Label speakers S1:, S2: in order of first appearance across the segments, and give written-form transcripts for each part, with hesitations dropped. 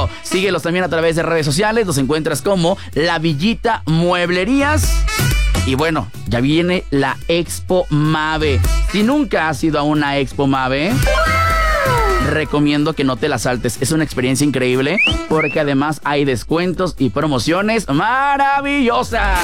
S1: Mundo. Síguelos también a través de redes sociales. Los encuentras como La Villita Mueblerías. Y bueno, ya viene la Expo Mave. Si nunca has ido a una Expo Mave, recomiendo que no te la saltes. Es una experiencia increíble porque además hay descuentos y promociones maravillosas.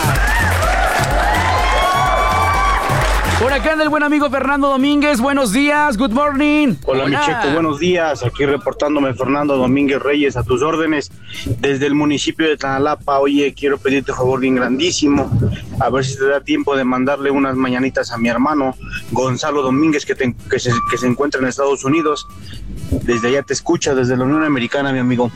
S1: Por acá anda el buen amigo Fernando Domínguez. Buenos días, good morning.
S2: Hola, mi Checo, buenos días. Aquí reportándome Fernando Domínguez Reyes, a tus órdenes, desde el municipio de Tanalapa. Oye, quiero pedirte un favor bien grandísimo, a ver si te da tiempo de mandarle unas mañanitas a mi hermano Gonzalo Domínguez, que se encuentra en Estados Unidos. Desde allá te escucha, desde la Unión Americana, mi amigo.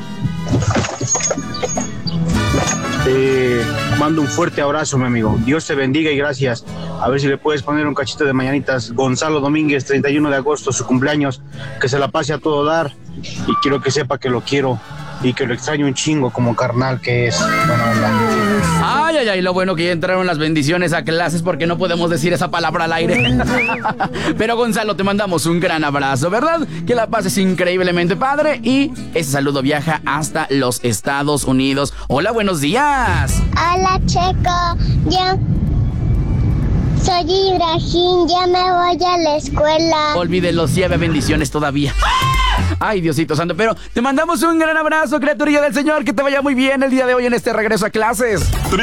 S2: Te mando un fuerte abrazo, mi amigo. Dios te bendiga y gracias. A ver si le puedes poner un cachito de mañanitas. Gonzalo Domínguez, 31 de agosto, su cumpleaños. Que se la pase a todo dar. Y quiero que sepa que lo quiero y que lo extraño un chingo como carnal que es.
S1: Ay, ay, ay, lo bueno que ya entraron las bendiciones a clases porque no podemos decir esa palabra al aire. Pero Gonzalo, te mandamos un gran abrazo, ¿verdad? Que la pases increíblemente padre y ese saludo viaja hasta los Estados Unidos. Hola, buenos días.
S3: Hola, Checo. Yo soy Ibrahim, ya me voy a la escuela.
S1: Olvídelo, lleve bendiciones todavía. Ay, Diosito santo, pero te mandamos un gran abrazo, criaturilla del Señor, que te vaya muy bien el día de hoy en este regreso a clases.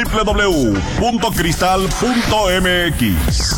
S4: www.cristal.mx.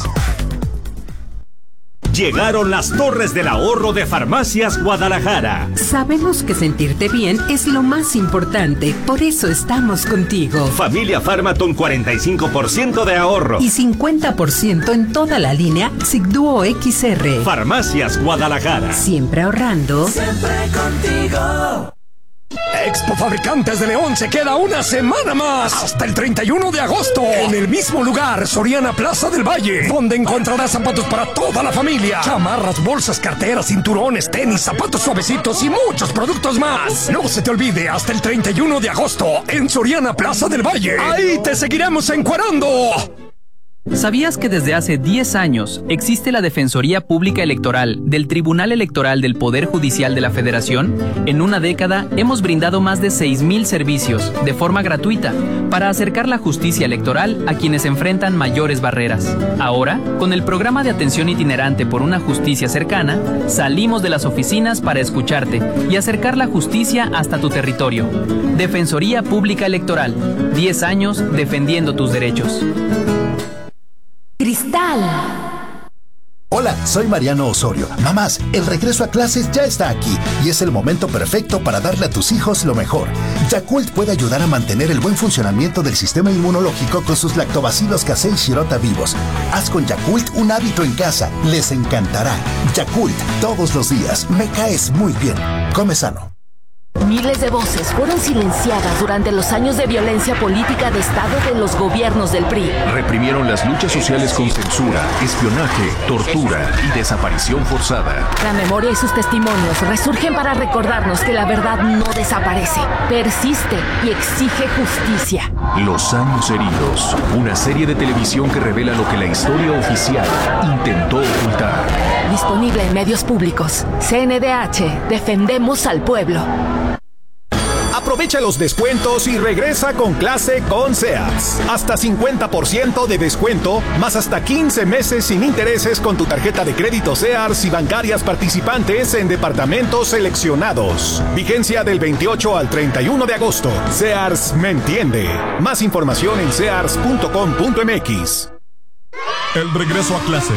S4: Llegaron las Torres del Ahorro de Farmacias Guadalajara.
S5: Sabemos que sentirte bien es lo más importante, por eso estamos contigo.
S4: Familia Farmaton, 45% de ahorro.
S5: Y 50% en toda la línea Sigduo XR.
S4: Farmacias Guadalajara.
S5: Siempre ahorrando.
S6: Siempre contigo.
S7: Expo Fabricantes de León se queda una semana más, hasta el 31 de agosto, en el mismo lugar, Soriana Plaza del Valle, donde encontrarás zapatos para toda la familia, chamarras, bolsas, carteras, cinturones, tenis, zapatos suavecitos y muchos productos más. No se te olvide, hasta el 31 de agosto, en Soriana Plaza del Valle. Ahí te seguiremos encuerando.
S8: ¿Sabías que desde hace 10 años existe la Defensoría Pública Electoral del Tribunal Electoral del Poder Judicial de la Federación? En una década hemos brindado más de 6,000 servicios de forma gratuita para acercar la justicia electoral a quienes enfrentan mayores barreras. Ahora, con el programa de atención itinerante por una justicia cercana, salimos de las oficinas para escucharte y acercar la justicia hasta tu territorio. Defensoría Pública Electoral, 10 años defendiendo tus derechos.
S5: Cristal.
S9: Hola, soy Mariano Osorio. Mamás, el regreso a clases ya está aquí y es el momento perfecto para darle a tus hijos lo mejor. Yakult puede ayudar a mantener el buen funcionamiento del sistema inmunológico con sus lactobacilos casei shirota vivos. Haz con Yakult un hábito en casa. Les encantará. Yakult, todos los días. Me caes muy bien. Come sano.
S10: Miles de voces fueron silenciadas durante los años de violencia política de Estado de los gobiernos del PRI.
S11: Reprimieron las luchas sociales con censura, espionaje, tortura y desaparición forzada.
S10: La memoria y sus testimonios resurgen para recordarnos que la verdad no desaparece, persiste y exige justicia.
S11: Los años heridos, una serie de televisión que revela lo que la historia oficial intentó ocultar.
S10: Disponible en medios públicos. CNDH, defendemos al pueblo.
S12: Aprovecha los descuentos y regresa con clase con Sears. Hasta 50% de descuento, más hasta 15 meses sin intereses con tu tarjeta de crédito Sears y bancarias participantes en departamentos seleccionados. Vigencia del 28 al 31 de agosto. Sears me entiende. Más información en sears.com.mx.
S4: El regreso a clase